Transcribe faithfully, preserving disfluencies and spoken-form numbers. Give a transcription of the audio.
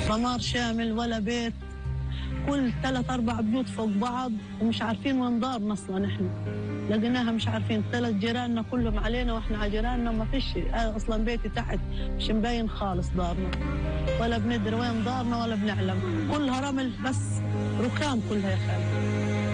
دمار شامل، ولا بيت، كل ثلاث أربع بيوت فوق بعض ومش عارفين وين دارنا أصلا. إحنا لقيناها مش عارفين، ثلاث جيراننا كلهم علينا وإحنا على جيراننا ما فيش أصلا. بيتي تحت مش مبين خالص دارنا، ولا بندري وين دارنا ولا بنعلم، كلها رمل بس، ركام كلها يا خالد.